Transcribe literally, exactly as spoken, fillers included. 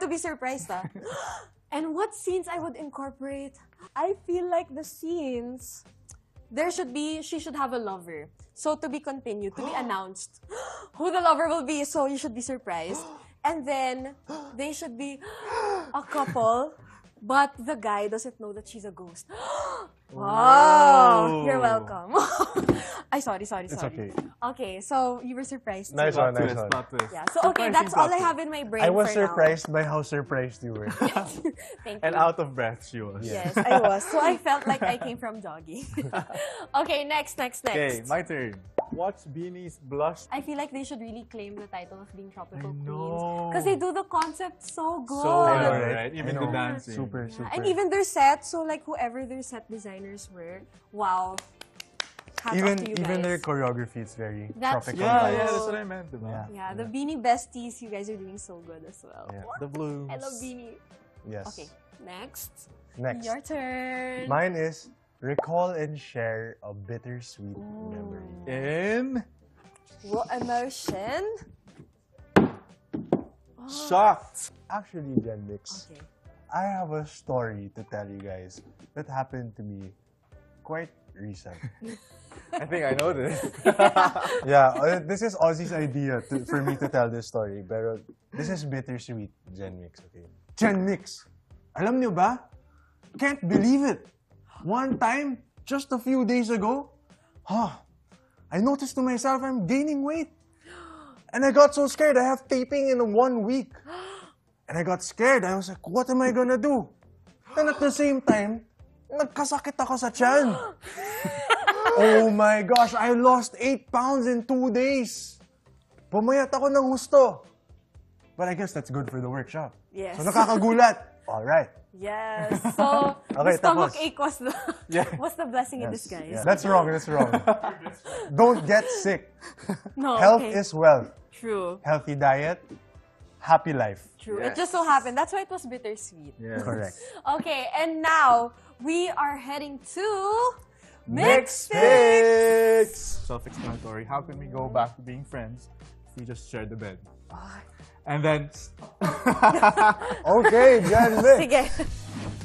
to be surprised, ah. And what scenes I would incorporate? I feel like the scenes, there should be, she should have a lover. So to be continued, to be announced who the lover will be. So you should be surprised. And then they should be a couple, but the guy doesn't know that she's a ghost. Wow, you're welcome. I sorry, sorry, It's sorry. okay. Okay, so you were surprised. Nice too. one, nice Twist, one. plot twist. Yeah. So okay, that's all I have in my brain I was for surprised by how surprised you were. now. Thank And you. out of breath she was. Yes, I was. So I felt like I came from jogging. Okay, next, next, next. Okay, my turn. Watch Beanie's blush. I feel like they should really claim the title of being tropical I queens know. because they do the concept so good. So I know, good, right? right? Even I the know. dancing. Super, super. And even their set, so like whoever their set designers were, wow. Hats even off to you even guys. their choreography is very That's tropical. Yeah, Oh. yeah, that's what I meant. Diba? Yeah. Yeah, the Beanie Besties, you guys are doing so good as well. Yeah. The blooms. I love Beanie. Yes. Okay, next. Next. Your turn. Mine is recall and share a bittersweet Ooh. memory. In What emotion? shocked. Actually, Gen Mix, Okay. I have a story to tell you guys that happened to me quite recent. I think I know this. Yeah, uh, this is Ozzy's idea to, for me to tell this story. Pero this is bittersweet, Gen Mix, okay? Gen Mix, alam niyo ba? Can't believe it. One time, just a few days ago, huh, I noticed to myself I'm gaining weight. And I got so scared. I have taping in one week. And I got scared. I was like, what am I gonna do? And at the same time, nagkasakit ako sa tiyan. Oh my gosh, I lost eight pounds in two days. Pumayat ako ng gusto. But I guess that's good for the workshop. Yes. So nakakagulat. All right. Yes. So Okay, the stomach tapos. ache was the Yeah. was the blessing in Yes, disguise. yeah. That's wrong, that's wrong. Don't get sick. No. Health okay. is wealth. True. Healthy diet, happy life. True. It Yes. just so happened. That's why it was bittersweet. Yes. Correct. Okay, and now we are heading to Mix Fix! Self-explanatory. How can we go back to being friends if we just share the bed? And then... Okay, Jan Mix. Sige.